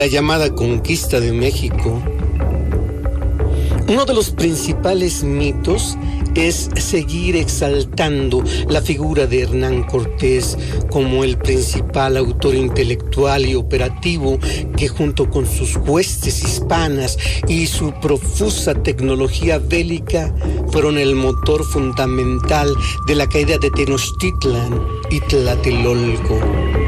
La llamada conquista de México. Uno de los principales mitos es seguir exaltando la figura de Hernán Cortés como el principal autor intelectual y operativo que, junto con sus huestes hispanas y su profusa tecnología bélica, fueron el motor fundamental de la caída de Tenochtitlan y Tlatelolco.